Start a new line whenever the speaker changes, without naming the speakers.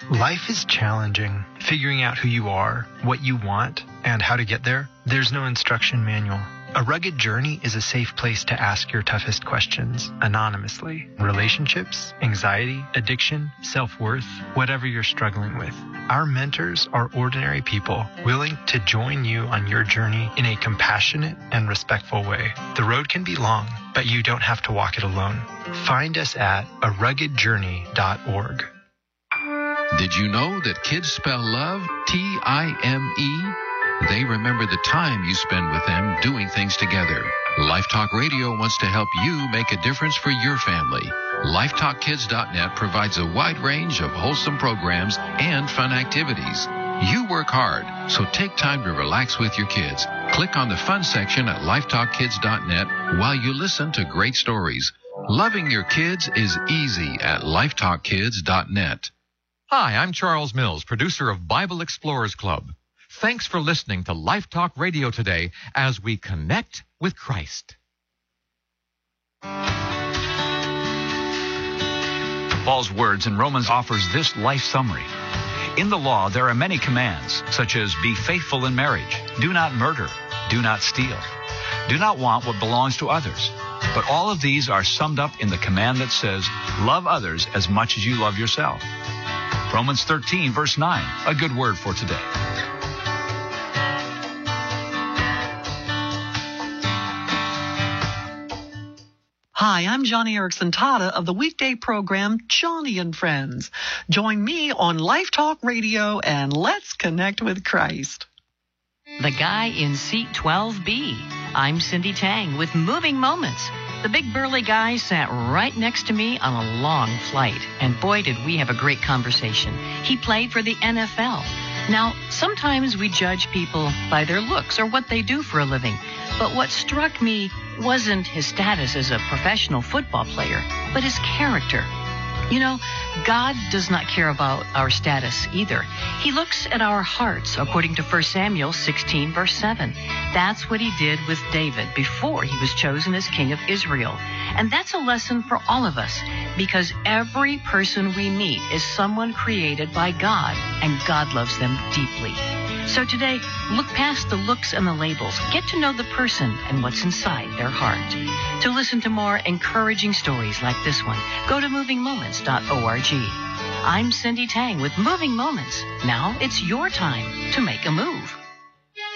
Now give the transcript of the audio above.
Life is challenging. Figuring out who you are, what you want, and how to get there, there's no instruction manual. A Rugged Journey is a safe place to ask your toughest questions anonymously. Relationships, anxiety, addiction, self-worth, whatever you're struggling with. Our mentors are ordinary people willing to join you on your journey in a compassionate and respectful way. The road can be long, but you don't have to walk it alone. Find us at aruggedjourney.org.
Did you know that kids spell love T-I-M-E? They remember the time you spend with them doing things together. Life Talk Radio wants to help you make a difference for your family. LifeTalkKids.net provides a wide range of wholesome programs and fun activities. You work hard, so take time to relax with your kids. Click on the fun section at LifeTalkKids.net while you listen to great stories. Loving your kids is easy at LifeTalkKids.net.
Hi, I'm Charles Mills, producer of Bible Explorers Club. Thanks for listening to Life Talk Radio today as we connect with Christ.
Paul's words in Romans offers this life summary. In the law, there are many commands, such as be faithful in marriage, do not murder, do not steal, do not want what belongs to others. But all of these are summed up in the command that says, love others as much as you love yourself. Romans 13, verse 9, a good word for today.
Hi, I'm Johnny Erickson Tada of the weekday program Johnny and Friends. Join me on Life Talk Radio and let's connect with Christ.
The guy in seat 12B. I'm Cindy Tang with Moving Moments. The big burly guy sat right next to me on a long flight, and boy did we have a great conversation. He played for the NFL. Now, sometimes we judge people by their looks or what they do for a living, but what struck me wasn't his status as a professional football player, but his character. You know, God does not care about our status either. He looks at our hearts, according to 1 Samuel 16, verse 7. That's what he did with David before he was chosen as king of Israel. And that's a lesson for all of us, because every person we meet is someone created by God, and God loves them deeply. So today, look past the looks and the labels. Get to know the person and what's inside their heart. To listen to more encouraging stories like this one, go to movingmoments.org. I'm Cindy Tang with Moving Moments. Now it's your time to make a move.